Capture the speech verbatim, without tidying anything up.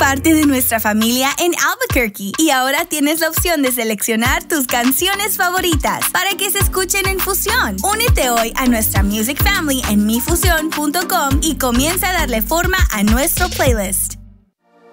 parte de nuestra familia en Albuquerque y ahora tienes la opción de seleccionar tus canciones favoritas para que se escuchen en Fusión. Únete hoy a nuestra Music Family en mi fusión punto com y comienza a darle forma a nuestro playlist.